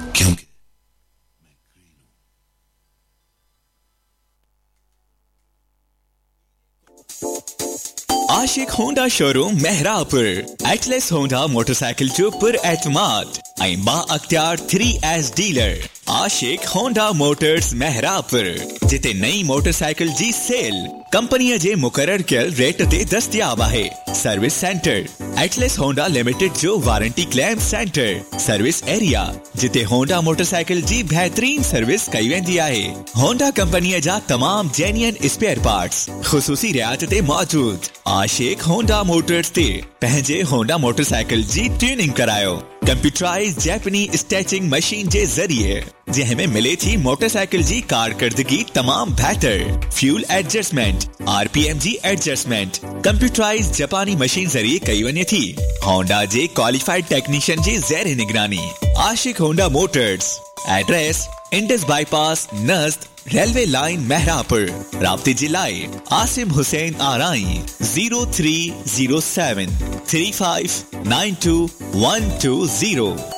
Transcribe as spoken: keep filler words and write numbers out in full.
क्योंकि आशिक Honda showroom Mehrabpur Atlas Honda motorcycle जो पुर एतमाद ऐं बा अख्तियार थ्री एस डीलर आशिक होंडा मोटर्स मेहरापुर जिते नई मोटरसाइकिल जी सेल कंपनीअ जे मुकर्रर कयल रेट ते दस्तयाब आहे। Service centre Atlas Honda limited जो warranty claim centre service area जिते होंडा मोटरसाइकिल जी बेहतरीन सर्विस कई वेंदी आहे। होंडा कंपनीअ जा तमाम जेन्युइन स्पेयर पार्ट्स ख़ुसूसी रियायत ते मौजूद। आशिक होंडा मोटर्स ते पंहिंजे होंडा मोटरसाइकिल जी ट्यूनिंग करायो कंप्यूटराइज जैपनी स्टैचिंग मशीन जे ज़रिए जंहिंमें मिले थी मोटरसाइकिल जी कारकर्दगी तमाम बेहतर फ्यूल एडजस्टमेंट आरपीएम जी एडजस्टमेंट कंप्यूटराइज जापानी मशीन ज़रिए कई वञे थी। होंडा जे क्वालिफाइड टेक्नीशियन जे ज़ेर निगरानी आशिक Honda Motors address Indus bypass नज़द railway line Mehrabpur राब्ते जे लाइ Asim Hussain आराई zero three zero seven three five nine to one two zero.